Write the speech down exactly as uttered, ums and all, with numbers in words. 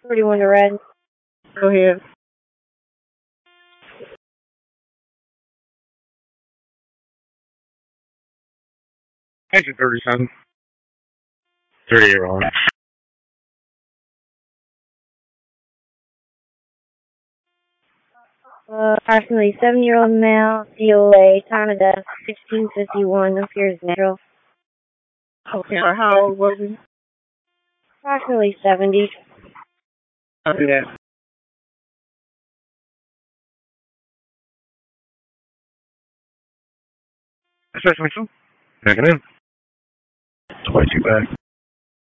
forty-one to red. Go ahead. Engine thirty-seven. thirty-eight rolling. Uh, approximately seven-year-old male, C O A, time of death, sixteen fifty-one, appears natural. Okay, uh, how old was he? Approximately seventy. Copy that. Especially two. Negative. twenty-two back.